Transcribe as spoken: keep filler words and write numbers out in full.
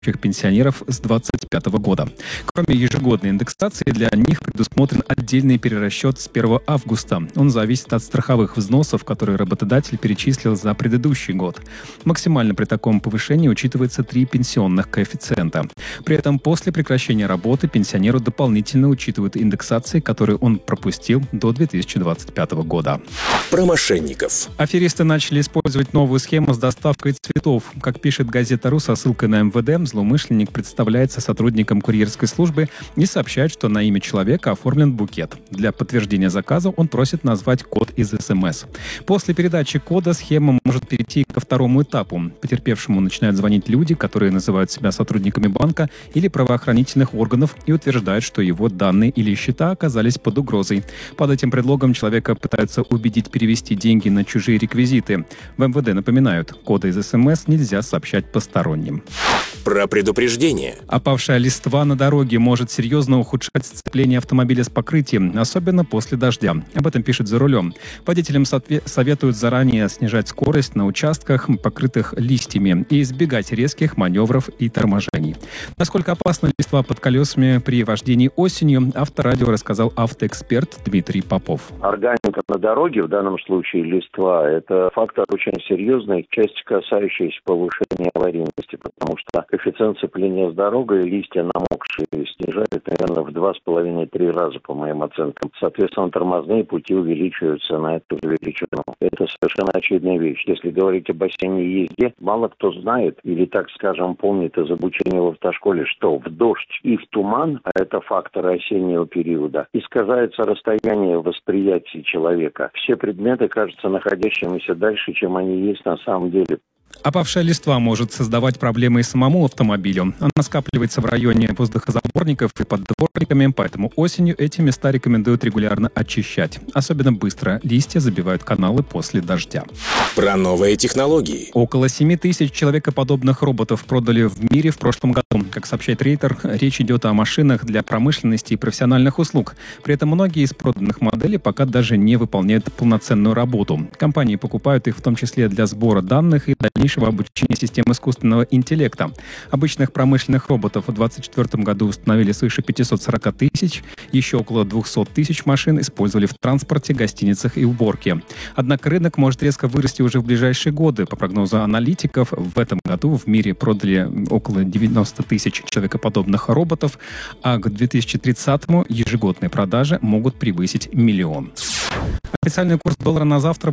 пенсионеров с двадцать пятого года. Кроме ежегодной индексации, для них предусмотрен отдельный перерасчет с первого августа. Он зависит от страховых взносов, которые работодатель перечислил за предыдущий год. Максимально при таком повышении учитывается три пенсионных коэффициента. При этом после прекращения работы пенсионеру дополнительно учитывают индексации, которые он пропустил до две тысячи двадцать пятого года. Про мошенников. Аферисты начали использовать новую схему с доставкой цветов. Как пишет газета «Ру» со ссылкой на эм вэ дэ, злоумышленник представляется сотрудником курьерской службы и сообщает, что на имя человека оформлен букет. Для подтверждения заказа он просит назвать код из эс эм эс. После передачи кода схема может перейти ко второму этапу. Потерпевшему начинают звонить люди, которые называют себя сотрудниками банка или правоохранительных органов и утверждают, что его данные или счета оказались под угрозой. Под этим предлогом человека пытаются убедить перевести деньги на чужие реквизиты. В эм вэ дэ напоминают, коды из эс эм эс нельзя сообщать посторонним. Про предупреждение. Опавшая листва на дороге может серьезно ухудшать сцепление автомобиля с покрытием, особенно после дождя. Об этом пишет «За рулем». Водителям соотве- советуют заранее снижать скорость на участках, покрытых листьями, и избегать резких маневров и торможений. Насколько опасна листва под колесами при вождении осенью, Авторадио рассказал автоэксперт Дмитрий Попов. Органика на дороге, в данном случае листва, это фактор очень серьезный, часть касающийся повышения аварийности, потому что коэффициент сцепления с дорогой, листья намокшие, снижает, наверное, в два с половиной - три раза, по моим оценкам. Соответственно, тормозные пути увеличиваются на эту же величину. Это совершенно очевидная вещь. Если говорить об осенней езде, мало кто знает или, так скажем, помнит из обучения в автошколе, что в дождь и в туман, а это факторы осеннего периода, искажается расстояние восприятия человека. Все предметы кажутся находящимися дальше, чем они есть на самом деле. Опавшая листва может создавать проблемы и самому автомобилю. Она скапливается в районе воздухозаборников и под дворниками, поэтому осенью эти места рекомендуют регулярно очищать. Особенно быстро листья забивают каналы после дождя. Про новые технологии. Около семи тысяч человекоподобных роботов продали в мире в прошлом году. Как сообщает Рейтер, речь идет о машинах для промышленности и профессиональных услуг. При этом многие из проданных моделей пока даже не выполняют полноценную работу. Компании покупают их в том числе для сбора данных и дальнейшего обучения систем искусственного интеллекта. Обычных промышленных роботов в двадцать четвёртом году установили свыше пятьсот сорок тысяч, еще около двести тысяч машин использовали в транспорте, гостиницах и уборке. Однако рынок может резко вырасти уже в ближайшие годы. По прогнозу аналитиков, в этом году в мире продали около девяносто тысяч человекоподобных роботов, а к две тысячи тридцатому ежегодные продажи могут превысить миллион. Официальный курс доллара на завтра